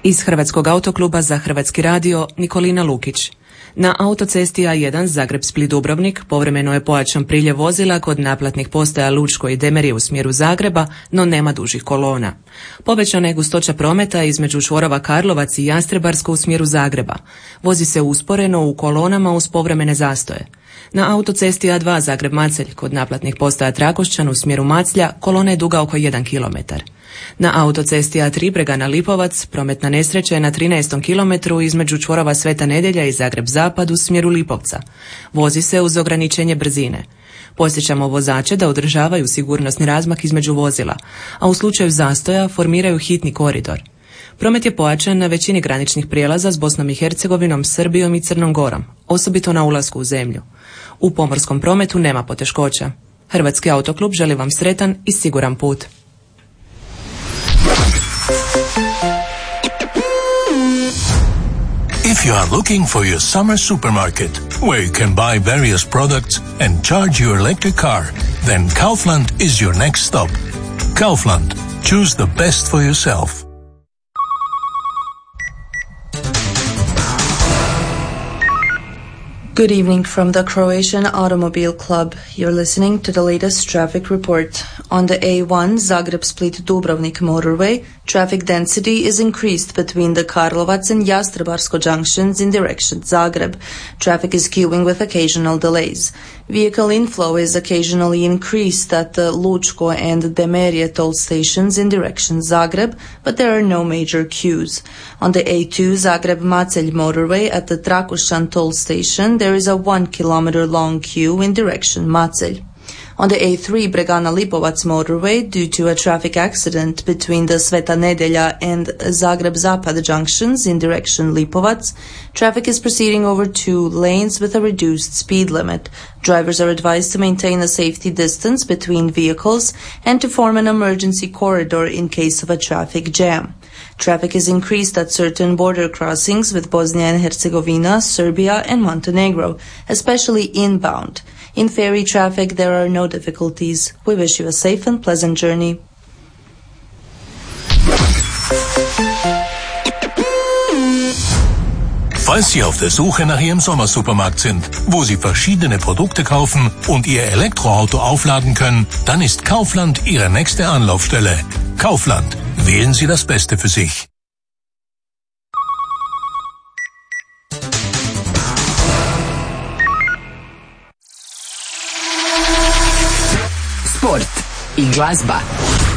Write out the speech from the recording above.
Iz Hrvatskog autokluba za Hrvatski radio Nikolina Lukić. Na autocesti A1 Zagreb-Split-Dubrovnik povremeno je pojačan priljev vozila kod naplatnih postaja Lučko i Demerije u smjeru Zagreba, no nema dužih kolona. Povećana je gustoća prometa između čvorova Karlovac i Jastrebarsko u smjeru Zagreba. Vozi se usporeno u kolonama uz povremene zastoje. Na autocesti A2 Zagreb-Macelj kod naplatnih postaja Trakošćan u smjeru Maclja kolona je duga oko 1 km. Na autocesti A3 Bregana-Lipovac prometna nesreća je na 13. kilometru između čvorova Sveta Nedjelja i Zagreb-Zapad u smjeru Lipovca. Vozi se uz ograničenje brzine. Podsjećamo vozače da održavaju sigurnosni razmak između vozila, a u slučaju zastoja formiraju hitni koridor. Promet je pojačan na većini graničnih prijelaza s Bosnom i Hercegovinom, Srbijom i Crnom Gorom, osobito na ulasku u zemlju. U pomorskom prometu nema poteškoća. Hrvatski autoklub želi vam sretan i siguran put. If you are looking for your summer supermarket, where you can buy various products and charge your electric car, then Kaufland is your next stop. Kaufland. Choose the best for yourself. Good evening from the Croatian Automobile Club. You're listening to the latest traffic report. On the A1 Zagreb-Split-Dubrovnik motorway, traffic density is increased between the Karlovac and Jastrebarsko junctions in direction Zagreb. Traffic is queuing with occasional delays. Vehicle inflow is occasionally increased at the Lučko and Demerije toll stations in direction Zagreb, but there are no major queues. On the A2 Zagreb-Macelj motorway at the Trakošćan toll station, there is a 1 kilometer long queue in direction Macelj. On the A3 Bregana-Lipovac motorway, due to a traffic accident between the Sveta Nedjelja and Zagreb-Zapad junctions in direction Lipovac, traffic is proceeding over 2 lanes with a reduced speed limit. Drivers are advised to maintain a safety distance between vehicles and to form an emergency corridor in case of a traffic jam. Traffic is increased at certain border crossings with Bosnia and Herzegovina, Serbia and Montenegro, especially inbound. In ferry traffic, there are no difficulties. We wish you a safe and pleasant journey. Falls Sie auf der Suche nach Ihrem Sommersupermarkt sind, wo Sie verschiedene Produkte kaufen und Ihr Elektroauto aufladen können, dann ist Kaufland Ihre nächste Anlaufstelle. Kaufland. Wählen Sie das Beste für sich. Sport i glazba.